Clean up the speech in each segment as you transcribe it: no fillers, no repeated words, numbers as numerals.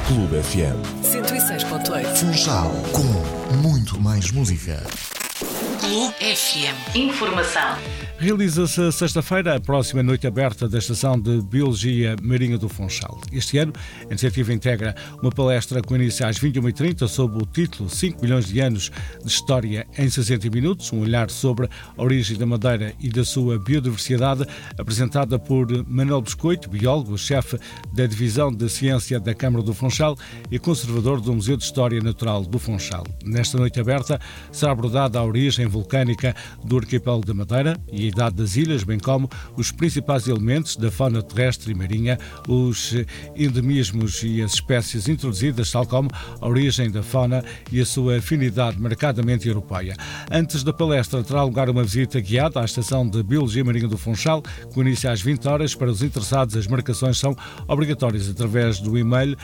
Clube FM 106.8. Funchal, com muito mais música. Clube FM. Informação. Realiza-se sexta-feira a próxima noite aberta da Estação de Biologia Marinha do Funchal. Este ano, a iniciativa integra uma palestra com início às 21h30 sob o título 5 milhões de anos de história em 60 minutos, um olhar sobre a origem da Madeira e da sua biodiversidade, apresentada por Manuel Biscoito, biólogo, chefe da Divisão de Ciência da Câmara do Funchal e conservador do Museu de História Natural do Funchal. Nesta noite aberta será abordada a origem vulcânica do arquipélago da Madeira e a idade das ilhas, bem como os principais elementos da fauna terrestre e marinha, os endemismos e as espécies introduzidas, tal como a origem da fauna e a sua afinidade marcadamente europeia. Antes da palestra terá lugar uma visita guiada à Estação de Biologia Marinha do Funchal, com início às 20 horas. Para os interessados, as marcações são obrigatórias através do e-mail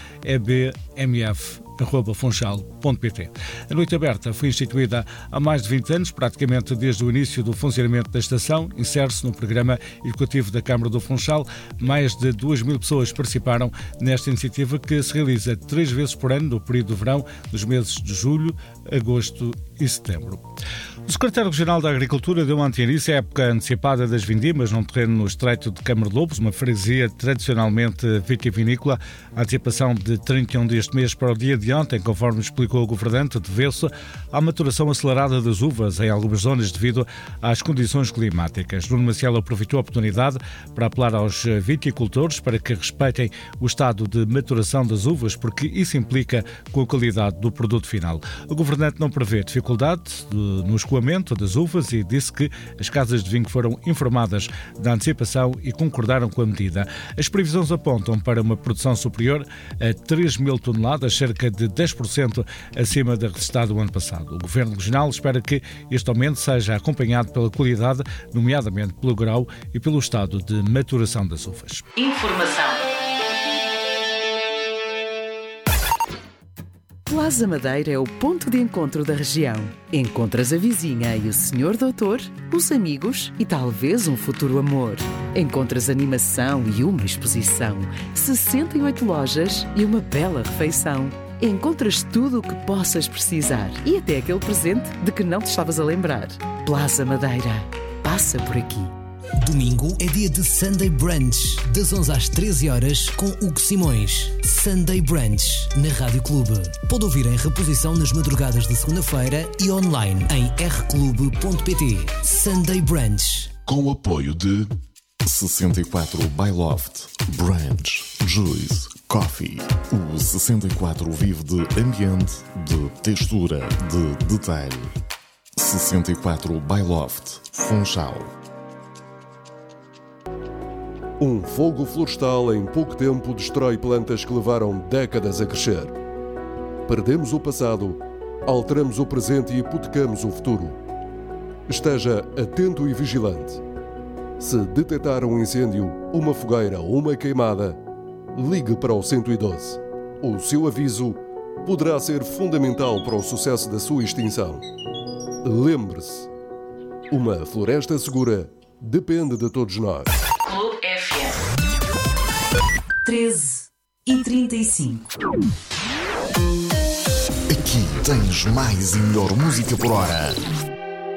ebmf@funchal.pt. A noite aberta foi instituída há mais de 20 anos, praticamente desde o início do funcionamento da estação. Insere-se no programa educativo da Câmara do Funchal. Mais de 2.000 pessoas participaram nesta iniciativa, que se realiza 3 vezes por ano no período de verão, nos meses de julho, agosto e setembro. O secretário regional da Agricultura deu ontem início à época antecipada das vindimas num terreno no Estreito de Câmara-de-Lobos, uma freguesia tradicionalmente vitivinícola. A antecipação de 31 deste mês para o dia de ontem, conforme explicou o governante, deveu-se à maturação acelerada das uvas em algumas zonas devido às condições climáticas. Nuno Maciel aproveitou a oportunidade para apelar aos viticultores para que respeitem o estado de maturação das uvas, porque isso implica com a qualidade do produto final. O governante não prevê dificuldade no escoamento das uvas e disse que as casas de vinho foram informadas da antecipação e concordaram com a medida. As previsões apontam para uma produção superior a 3.000 toneladas, cerca de 10% acima da registada do ano passado. O Governo Regional espera que este aumento seja acompanhado pela qualidade, nomeadamente pelo grau e pelo estado de maturação das uvas. Informação. Plaza Madeira é o ponto de encontro da região. Encontras a vizinha e o senhor doutor, os amigos e talvez um futuro amor. Encontras animação e uma exposição, 68 lojas e uma bela refeição. Encontras tudo o que possas precisar e até aquele presente de que não te estavas a lembrar. Plaza Madeira. Passa por aqui. Domingo é dia de Sunday Brunch, das 11 às 13 horas, com Hugo Simões. Sunday Brunch, na Rádio Clube. Pode ouvir em reposição nas madrugadas de segunda-feira e online em rclube.pt. Sunday Brunch. Com o apoio de 64 by Loft, Brunch, Juice, Coffee. O 64 vive de ambiente, de textura, de detalhe. 64 by Loft, Funchal. Um fogo florestal em pouco tempo destrói plantas que levaram décadas a crescer. Perdemos o passado, alteramos o presente e hipotecamos o futuro. Esteja atento e vigilante. Se detectar um incêndio, uma fogueira ou uma queimada, ligue para o 112. O seu aviso poderá ser fundamental para o sucesso da sua extinção. Lembre-se, uma floresta segura depende de todos nós. 13h35. Aqui tens mais e melhor música por hora.